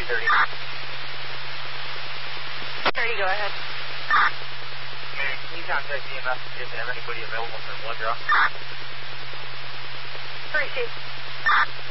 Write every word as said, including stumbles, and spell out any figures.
two thirty. thirty, go ahead. Mary, can you contact E M S and see if they have anybody available for a blood draw? Receive.